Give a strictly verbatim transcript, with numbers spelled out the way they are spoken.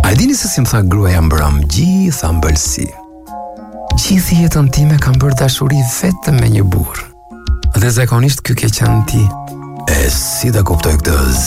A dini se si më tha gruaja mbram, gjitha mbëlsi. Gjithë jetën time kam bërë dashuri vetëm me një burr. Dhe zakonisht ky ke qenë ti. E si ta kuptoj këtë